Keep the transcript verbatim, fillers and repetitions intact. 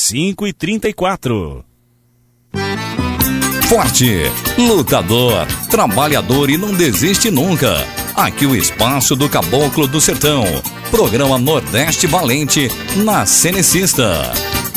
cinco e trinta e quatro. Forte, lutador, trabalhador e não desiste nunca. Aqui o espaço do Caboclo do Sertão. Programa Nordeste Valente na Cenecista.